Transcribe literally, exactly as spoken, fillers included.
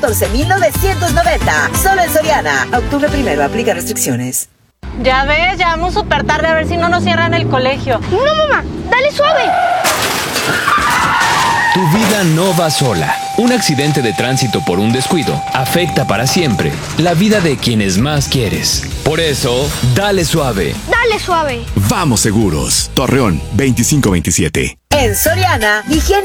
catorce mil novecientos noventa. Solo en Soriana. Octubre primero. Aplica restricciones. Ya ves, ya vamos súper tarde, a ver si no nos cierran el colegio. No, mamá, dale suave. Tu vida no va sola. Un accidente de tránsito por un descuido afecta para siempre la vida de quienes más quieres. Por eso, dale suave. Dale suave. Vamos seguros. Torreón veinticinco veintisiete. En Soriana, higiene